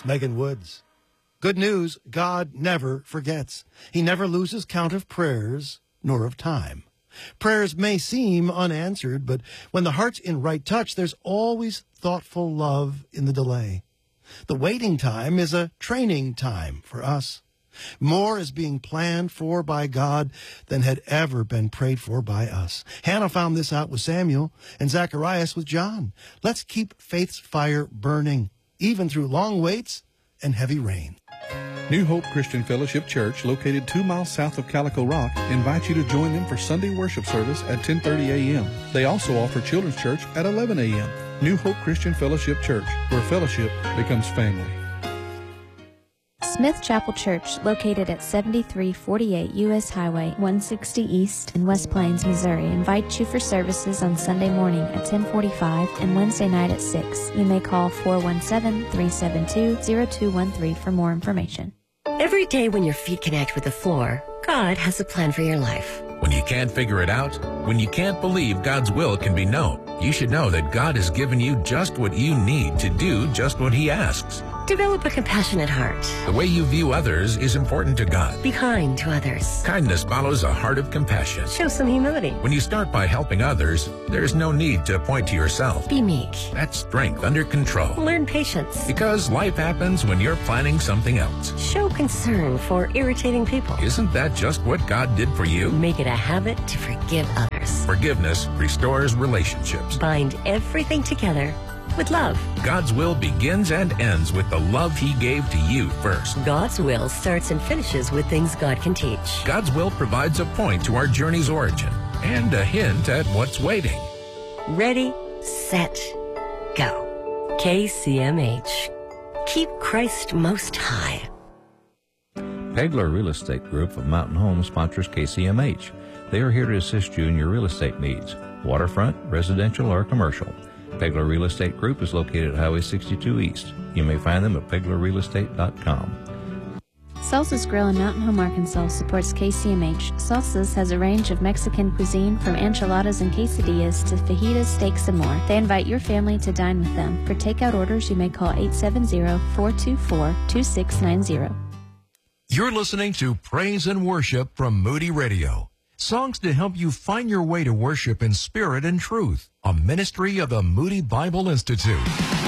It's Megan Woods. Good news, God never forgets. He never loses count of prayers, nor of time. Prayers may seem unanswered, but when the heart's in right touch, there's always thoughtful love in the delay. The waiting time is a training time for us. More is being planned for by God than had ever been prayed for by us. Hannah found this out with Samuel and Zacharias with John. Let's keep faith's fire burning, even through long waits and heavy rain. New Hope Christian Fellowship Church, located 2 miles south of Calico Rock, invites you to join them for Sunday worship service at 10:30 a.m. They also offer children's church at 11 a.m. New Hope Christian Fellowship Church, where fellowship becomes family. Smith Chapel Church, located at 7348 U.S. Highway 160 East in West Plains, Missouri, invites you for services on Sunday morning at 10:45 and Wednesday night at 6. You may call 417-372-0213 for more information. Every day when your feet connect with the floor, God has a plan for your life. When you can't figure it out, when you can't believe God's will can be known, you should know that God has given you just what you need to do just what He asks. Develop a compassionate heart. The way you view others is important to God. Be kind to others. Kindness follows a heart of compassion. Show some humility. When you start by helping others, there's no need to point to yourself. Be meek. That's strength under control. Learn patience. Because life happens when you're planning something else. Show concern for irritating people. Isn't that just what God did for you? Make it a habit to forgive others. Forgiveness restores relationships. Bind everything together with love. God's will begins and ends with the love He gave to you first. God's will starts and finishes with things God can teach. God's will provides a point to our journey's origin and a hint at what's waiting. Ready, set, go. KCMH. Keep Christ most high. Pegler Real Estate Group of Mountain Home sponsors KCMH. They are here to assist you in your real estate needs, waterfront, residential, or commercial. Pegler Real Estate Group is located at Highway 62 East. You may find them at PeglerRealEstate.com. Salsa's Grill in Mountain Home, Arkansas supports KCMH. Salsa's has a range of Mexican cuisine from enchiladas and quesadillas to fajitas, steaks, and more. They invite your family to dine with them. For takeout orders, you may call 870-424-2690. You're listening to Praise and Worship from Moody Radio. Songs to help you find your way to worship in spirit and truth. A ministry of the Moody Bible Institute.